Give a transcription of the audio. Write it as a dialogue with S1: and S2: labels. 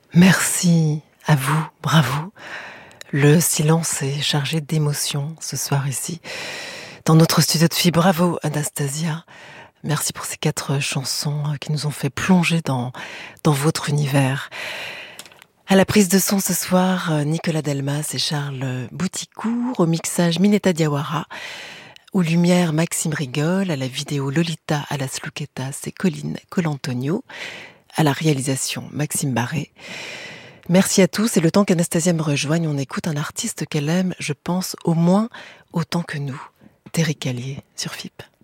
S1: Merci à vous, bravo. Le silence est chargé d'émotions ce soir ici, dans notre studio de filles. Bravo Anastasia. Merci pour ces 4 chansons qui nous ont fait plonger dans votre univers. À la prise de son ce soir, Nicolas Delmas et Charles Bouticourt, au mixage Minetta Diawara, aux lumières Maxime Rigol, à la vidéo Lolita Alas Luquetas et Colline Colantonio, à la réalisation Maxime Barré. Merci à tous, et le temps qu'Anastasia me rejoigne, on écoute un artiste qu'elle aime, je pense, au moins autant que nous. Terry Callier sur FIP.